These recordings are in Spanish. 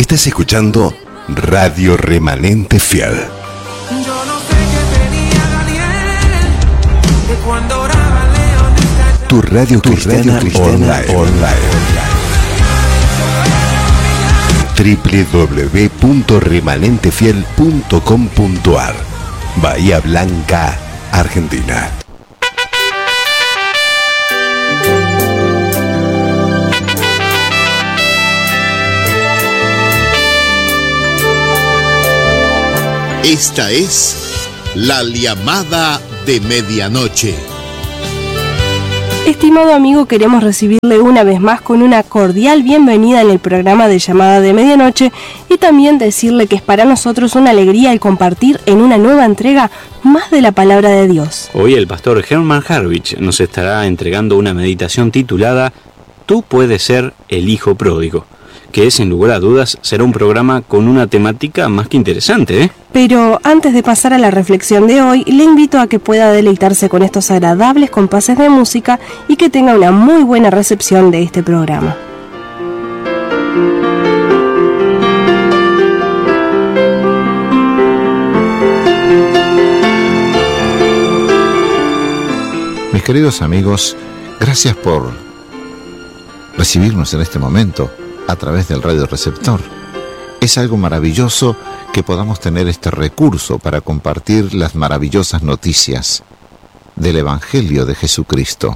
Estás escuchando Radio Remanente Fiel. Yo no sé qué tenía Daniel, de cuando oraba León. Tu radio cristiana online. www.remanentefiel.com.ar Bahía Blanca, Argentina. Esta es la llamada de medianoche. Estimado amigo, queremos recibirle una vez más con una cordial bienvenida en el programa de Llamada de Medianoche y también decirle que es para nosotros una alegría el compartir en una nueva entrega más de la palabra de Dios. Hoy el pastor Herman Harwich nos estará entregando una meditación titulada Tú puedes ser el hijo pródigo, que sin lugar a dudas será un programa con una temática más que interesante, ¿eh? Pero antes de pasar a la reflexión de hoy, le invito a que pueda deleitarse con estos agradables compases de música y que tenga una muy buena recepción de este programa. Mis queridos amigos, gracias por recibirnos en este momento a través del radio receptor. Es algo maravilloso que podamos tener este recurso para compartir las maravillosas noticias del Evangelio de Jesucristo.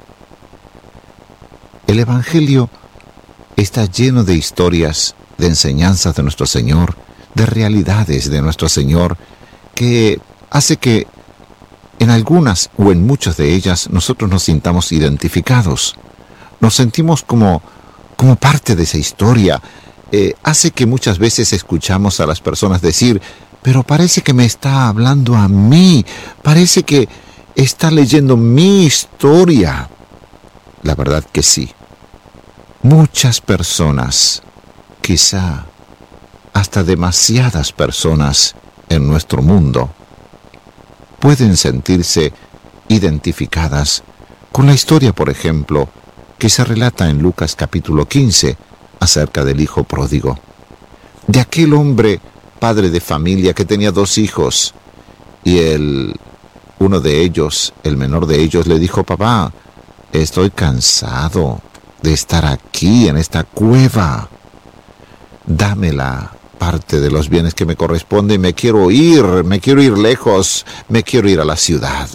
El Evangelio está lleno de historias, de enseñanzas de nuestro Señor, de realidades de nuestro Señor, que hace que en algunas o en muchas de ellas nosotros nos sintamos identificados. Nos sentimos como parte de esa historia. Hace que muchas veces escuchamos a las personas decir, pero parece que me está hablando a mí, parece que está leyendo mi historia. La verdad que sí. Muchas personas, quizá hasta demasiadas personas en nuestro mundo, pueden sentirse identificadas con la historia, por ejemplo, que se relata en Lucas capítulo 15, acerca del hijo pródigo, de aquel hombre, padre de familia, que tenía 2 hijos, y uno de ellos, el menor de ellos, le dijo, papá, estoy cansado de estar aquí en esta cueva, dame la parte de los bienes que me corresponde, me quiero ir lejos, me quiero ir a la ciudad.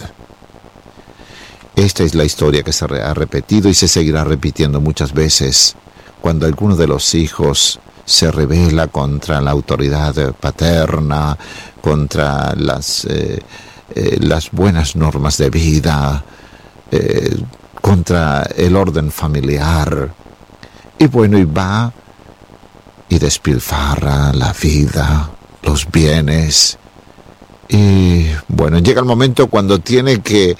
Esta es la historia que se ha repetido y se seguirá repitiendo muchas veces. Cuando alguno de los hijos se rebela contra la autoridad paterna, contra las buenas normas de vida, contra el orden familiar, y va y despilfarra la vida, los bienes, y llega el momento cuando tiene que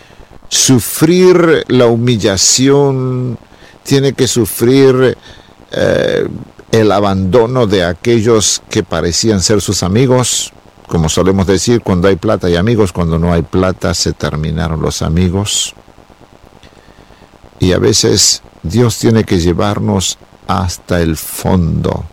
sufrir la humillación, tiene que sufrir el abandono de aquellos que parecían ser sus amigos. Como solemos decir, cuando hay plata hay amigos, cuando no hay plata se terminaron los amigos. Y a veces Dios tiene que llevarnos hasta el fondo,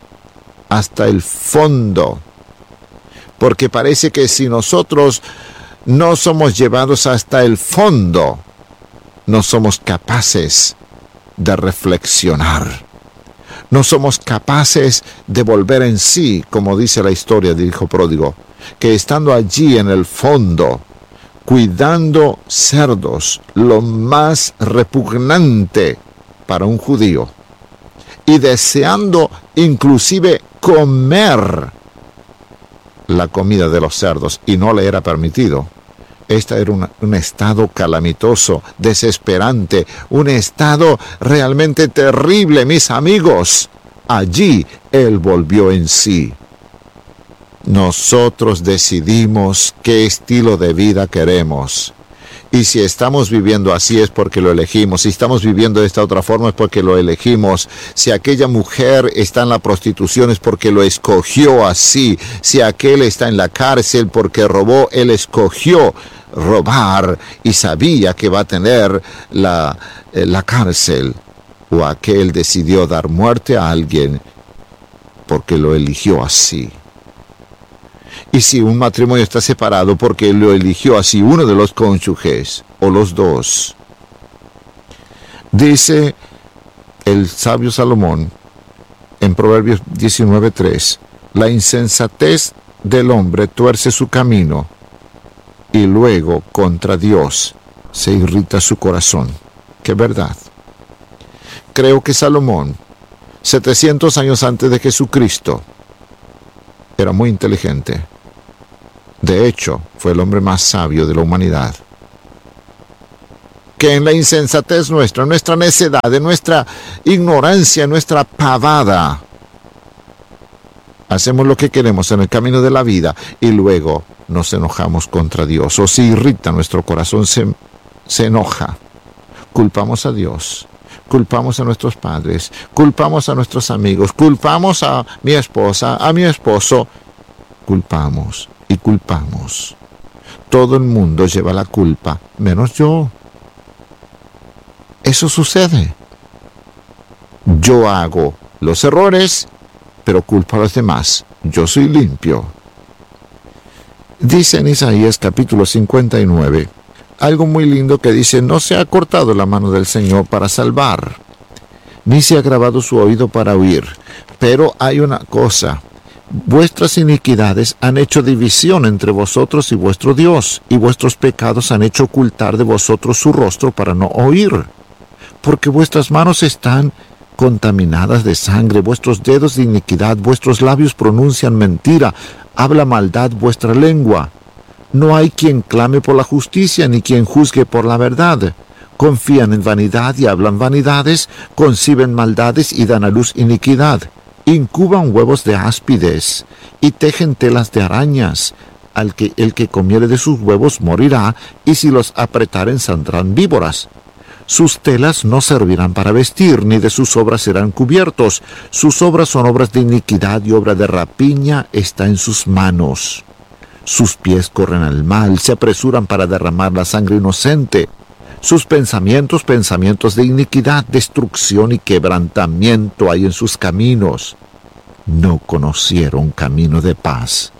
porque parece que si nosotros no somos llevados hasta el fondo, no somos capaces de reflexionar. No somos capaces de volver en sí, como dice la historia del hijo pródigo, que estando allí en el fondo, cuidando cerdos, lo más repugnante para un judío, y deseando inclusive comer la comida de los cerdos, y no le era permitido. Este era un estado calamitoso, desesperante, un estado realmente terrible, mis amigos. Allí él volvió en sí. Nosotros decidimos qué estilo de vida queremos. Y si estamos viviendo así es porque lo elegimos. Si estamos viviendo de esta otra forma es porque lo elegimos. Si aquella mujer está en la prostitución es porque lo escogió así. Si aquel está en la cárcel porque robó, él escogió robar y sabía que va a tener la cárcel. O aquel decidió dar muerte a alguien porque lo eligió así. Y si un matrimonio está separado porque lo eligió así uno de los cónyuges o los dos. Dice el sabio Salomón en Proverbios 19:3, la insensatez del hombre tuerce su camino y luego contra Dios se irrita su corazón. ¡Qué verdad! Creo que Salomón, 700 años antes de Jesucristo, era muy inteligente. De hecho, fue el hombre más sabio de la humanidad. Que en la insensatez nuestra, en nuestra necedad, en nuestra ignorancia, en nuestra pavada, hacemos lo que queremos en el camino de la vida y luego nos enojamos contra Dios. O se irrita nuestro corazón, se enoja. Culpamos a Dios, culpamos a nuestros padres, culpamos a nuestros amigos, culpamos a mi esposa, a mi esposo. Culpamos y culpamos. Todo el mundo lleva la culpa, menos yo. Eso sucede. Yo hago los errores, pero culpo a los demás. Yo soy limpio. Dice en Isaías capítulo 59, algo muy lindo que dice, no se ha cortado la mano del Señor para salvar, ni se ha agravado su oído para oír. Pero hay una cosa, vuestras iniquidades han hecho división entre vosotros y vuestro Dios, y vuestros pecados han hecho ocultar de vosotros su rostro para no oír. Porque vuestras manos están contaminadas de sangre, vuestros dedos de iniquidad, vuestros labios pronuncian mentira, habla maldad vuestra lengua. No hay quien clame por la justicia, ni quien juzgue por la verdad. Confían en vanidad y hablan vanidades, conciben maldades y dan a luz iniquidad. Incuban huevos de áspides y tejen telas de arañas. El que comiere de sus huevos morirá, y si los apretaren saldrán víboras. Sus telas no servirán para vestir, ni de sus obras serán cubiertos. Sus obras son obras de iniquidad, y obra de rapiña está en sus manos. Sus pies corren al mal, se apresuran para derramar la sangre inocente. Sus pensamientos, pensamientos de iniquidad, destrucción y quebrantamiento hay en sus caminos. No conocieron camino de paz,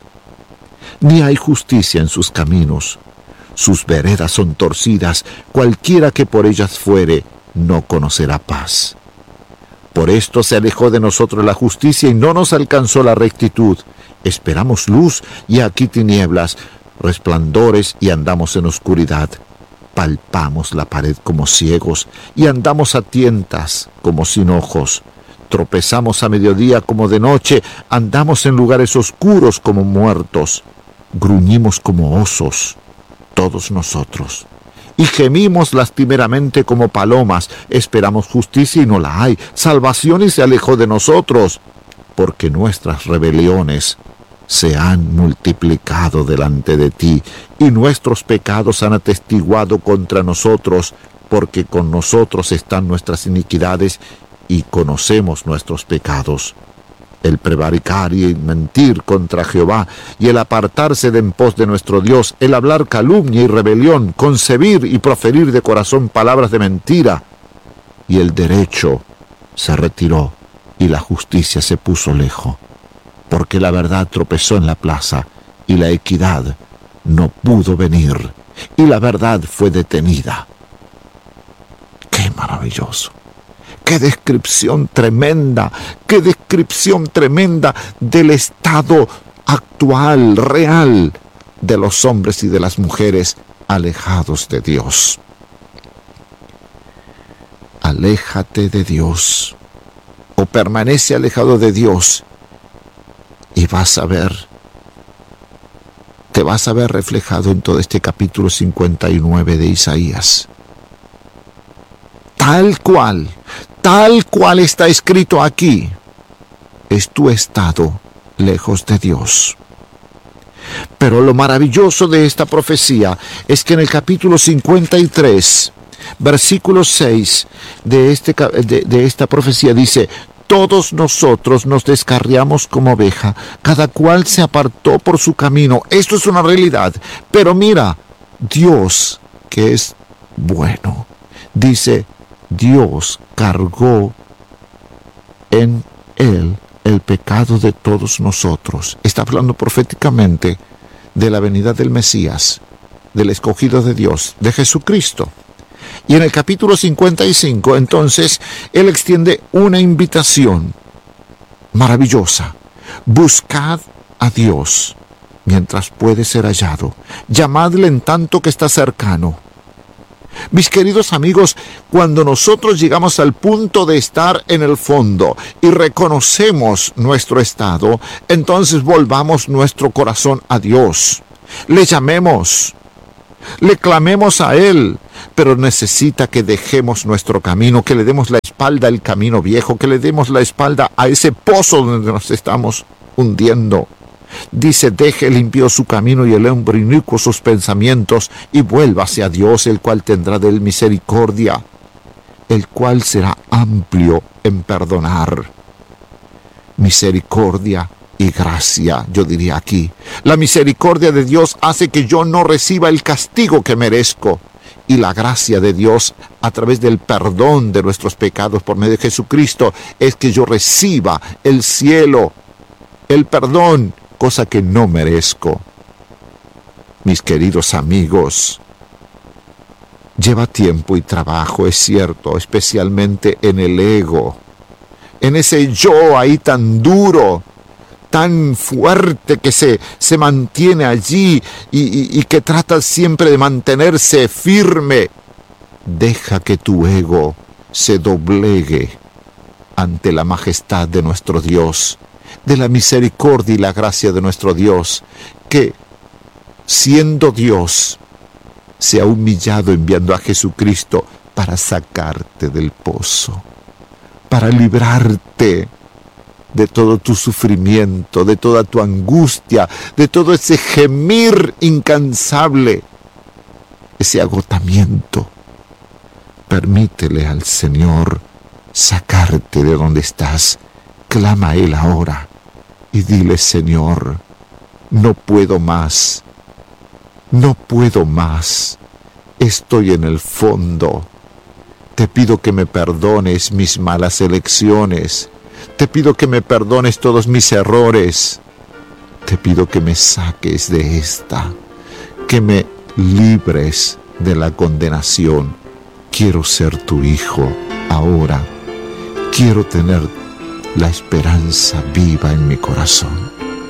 ni hay justicia en sus caminos. Sus veredas son torcidas, cualquiera que por ellas fuere, no conocerá paz. Por esto se alejó de nosotros la justicia y no nos alcanzó la rectitud. Esperamos luz y aquí tinieblas, resplandores y andamos en oscuridad. Palpamos la pared como ciegos y andamos a tientas como sin ojos. Tropezamos a mediodía como de noche, andamos en lugares oscuros como muertos. Gruñimos como osos, todos nosotros, y gemimos lastimeramente como palomas. Esperamos justicia y no la hay, salvación y se alejó de nosotros, porque nuestras rebeliones se han multiplicado delante de ti, y nuestros pecados han atestiguado contra nosotros, porque con nosotros están nuestras iniquidades, y conocemos nuestros pecados. El prevaricar y mentir contra Jehová, y el apartarse de en pos de nuestro Dios, el hablar calumnia y rebelión, concebir y proferir de corazón palabras de mentira. Y el derecho se retiró, y la justicia se puso lejos, porque la verdad tropezó en la plaza, y la equidad no pudo venir, y la verdad fue detenida. ¡Qué maravilloso! ¡Qué descripción tremenda! ¡Qué descripción tremenda del estado actual, real, de los hombres y de las mujeres alejados de Dios! Aléjate de Dios, o permanece alejado de Dios, y vas a ver, te vas a ver reflejado en todo este capítulo 59 de Isaías. Tal cual está escrito aquí, es tu estado lejos de Dios. Pero lo maravilloso de esta profecía es que en el capítulo 53, versículo 6 de esta profecía dice: todos nosotros nos descarriamos como oveja, cada cual se apartó por su camino. Esto es una realidad. Pero mira, Dios, que es bueno, dice: Dios cargó en él el pecados de todos nosotros. Está hablando proféticamente de la venida del Mesías, del escogido de Dios, de Jesucristo. Y en el capítulo 55, entonces, Él extiende una invitación maravillosa. Buscad a Dios mientras puede ser hallado. Llamadle en tanto que está cercano. Mis queridos amigos, cuando nosotros llegamos al punto de estar en el fondo y reconocemos nuestro estado, entonces volvamos nuestro corazón a Dios. Le llamemos, le clamemos a Él, pero necesita que dejemos nuestro camino, que le demos la espalda al camino viejo, que le demos la espalda a ese pozo donde nos estamos hundiendo. Dice, deje el impío su camino y el hombre inicuo sus pensamientos, y vuélvase a Dios, el cual tendrá de él misericordia, el cual será amplio en perdonar. Misericordia y gracia, yo diría aquí. La misericordia de Dios hace que yo no reciba el castigo que merezco, y la gracia de Dios, a través del perdón de nuestros pecados por medio de Jesucristo, es que yo reciba el cielo, el perdón, cosa que no merezco. Mis queridos amigos, lleva tiempo y trabajo, es cierto, especialmente en el ego, en ese yo ahí tan duro, tan fuerte que se mantiene allí y que trata siempre de mantenerse firme. Deja que tu ego se doblegue ante la majestad de nuestro Dios, de la misericordia y la gracia de nuestro Dios, que, siendo Dios, se ha humillado enviando a Jesucristo para sacarte del pozo, para librarte de todo tu sufrimiento, de toda tu angustia, de todo ese gemir incansable, ese agotamiento. Permítele al Señor sacarte de donde estás. Clama a Él ahora y dile, Señor, no puedo más, no puedo más, estoy en el fondo. Te pido que me perdones mis malas elecciones, te pido que me perdones todos mis errores, te pido que me saques de esta, que me libres de la condenación. Quiero ser tu hijo ahora, quiero tener la esperanza viva en mi corazón.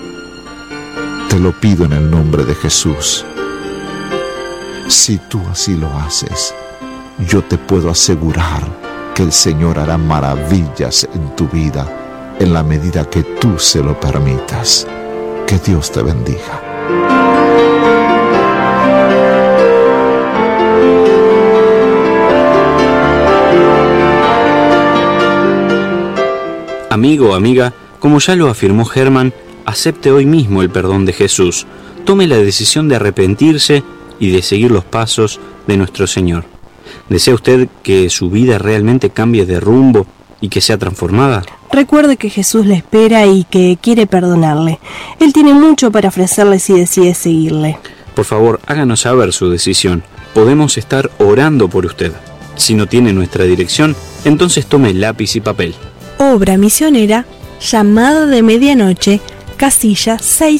Te lo pido en el nombre de Jesús. Si tú así lo haces, yo te puedo asegurar que el Señor hará maravillas en tu vida en la medida que tú se lo permitas. Que Dios te bendiga. Amigo o amiga, como ya lo afirmó Germán, acepte hoy mismo el perdón de Jesús. Tome la decisión de arrepentirse y de seguir los pasos de nuestro Señor. ¿Desea usted que su vida realmente cambie de rumbo y que sea transformada? Recuerde que Jesús le espera y que quiere perdonarle. Él tiene mucho para ofrecerle si decide seguirle. Por favor, háganos saber su decisión. Podemos estar orando por usted. Si no tiene nuestra dirección, entonces tome lápiz y papel. Obra misionera, Llamada de Medianoche, casilla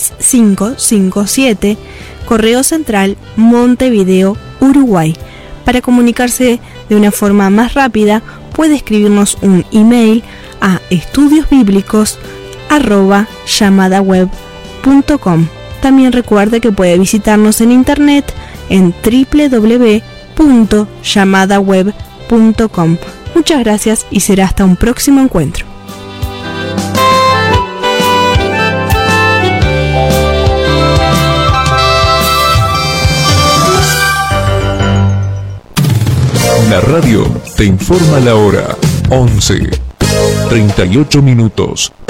6557, Correo Central, Montevideo, Uruguay. Para comunicarse de una forma más rápida, puede escribirnos un email a estudiosbiblicos@llamadaweb.com. También recuerde que puede visitarnos en internet en www.llamadaweb.com. Muchas gracias y será hasta un próximo encuentro. La radio te informa la hora. 11:38.